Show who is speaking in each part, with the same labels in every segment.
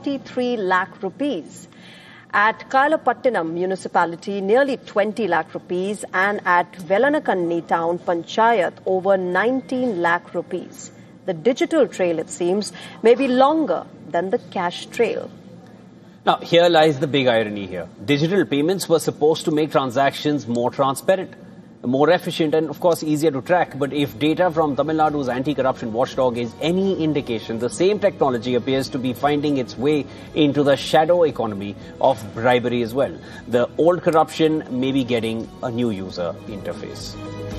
Speaker 1: 43 lakh rupees. At Kailapattinam municipality, nearly 20 lakh rupees, and at Velanakanni town panchayat, over 19 lakh rupees. The digital trail, it seems, may be longer than the cash trail.
Speaker 2: Now, here lies the big irony here. Digital payments were supposed to make transactions more transparent, more efficient, and of course easier to track. But if data from Tamil Nadu's anti-corruption watchdog is any indication, the same technology appears to be finding its way into the shadow economy of bribery as well. The old corruption may be getting a new user interface.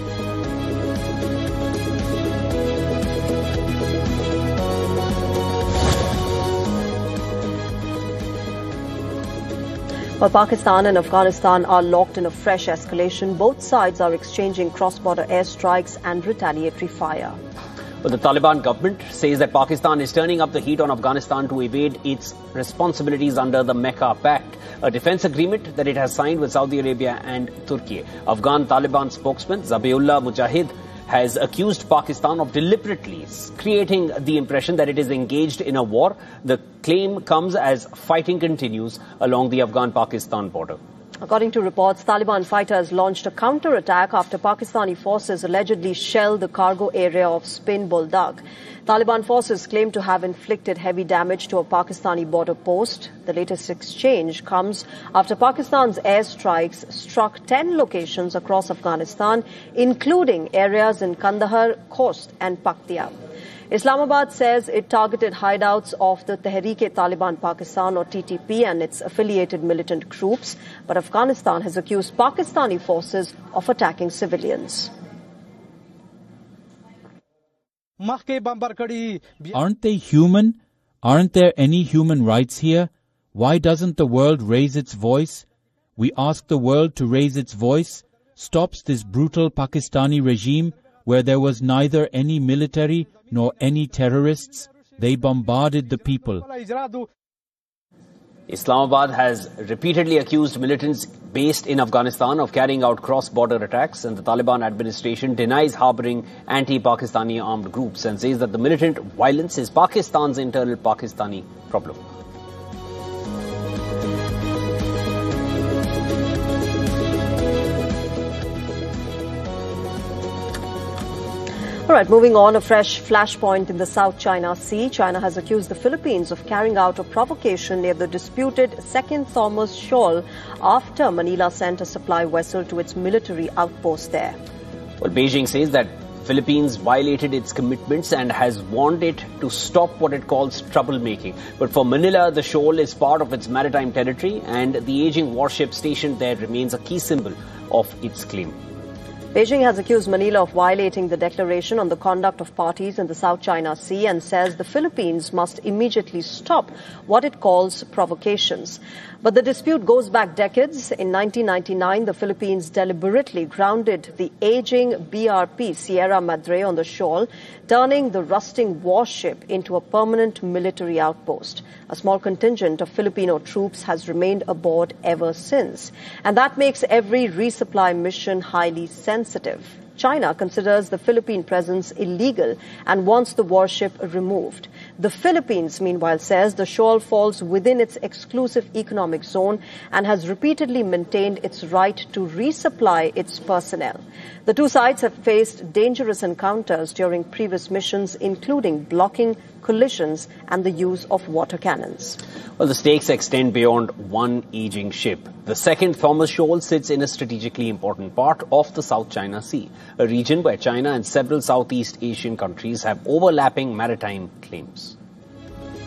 Speaker 1: While Pakistan and Afghanistan are locked in a fresh escalation, both sides are exchanging cross-border airstrikes and retaliatory fire.
Speaker 2: Well, the Taliban government says that Pakistan is turning up the heat on Afghanistan to evade its responsibilities under the Mecca Pact, a defense agreement that it has signed with Saudi Arabia and Turkey. Afghan Taliban spokesman Zabiullah Mujahid has accused Pakistan of deliberately creating the impression that it is engaged in a war. The claim comes as fighting continues along the Afghan-Pakistan border.
Speaker 1: According to reports, Taliban fighters launched a counter-attack after Pakistani forces allegedly shelled the cargo area of Spin Buldak. Taliban forces claim to have inflicted heavy damage to a Pakistani border post. The latest exchange comes after Pakistan's airstrikes struck 10 locations across Afghanistan, including areas in Kandahar, Khost and Paktia. Islamabad says it targeted hideouts of the Tehreek-e-Taliban Pakistan or TTP and its affiliated militant groups, but Afghanistan has accused Pakistani forces of attacking civilians.
Speaker 3: Aren't they human? Aren't there any human rights here? Why doesn't the world raise its voice? We ask the world to raise its voice, stops this brutal Pakistani regime where there was neither any military nor any terrorists. They bombarded the people.
Speaker 2: Islamabad has repeatedly accused militants based in Afghanistan of carrying out cross-border attacks, and the Taliban administration denies harboring anti-Pakistani armed groups and says that the militant violence is Pakistan's internal Pakistani problem.
Speaker 1: All right, moving on, a fresh flashpoint in the South China Sea. China has accused the Philippines of carrying out a provocation near the disputed Second Thomas Shoal after Manila sent a supply vessel to its military outpost there.
Speaker 2: Well, Beijing says that Philippines violated its commitments and has warned it to stop what it calls troublemaking. But for Manila, the shoal is part of its maritime territory, and the aging warship stationed there remains a key symbol of its claim.
Speaker 1: Beijing has accused Manila of violating the declaration on the conduct of parties in the South China Sea and says the Philippines must immediately stop what it calls provocations. But the dispute goes back decades. In 1999, the Philippines deliberately grounded the aging BRP Sierra Madre on the shoal, turning the rusting warship into a permanent military outpost. A small contingent of Filipino troops has remained aboard ever since. And that makes every resupply mission highly sensitive. China considers the Philippine presence illegal and wants the warship removed. The Philippines, meanwhile, says the shoal falls within its exclusive economic zone and has repeatedly maintained its right to resupply its personnel. The two sides have faced dangerous encounters during previous missions, including blocking, collisions and the use of water cannons.
Speaker 2: Well, the stakes extend beyond one aging ship. The Second Thomas Shoal sits in a strategically important part of the South China Sea, a region where China and several Southeast Asian countries have overlapping maritime claims.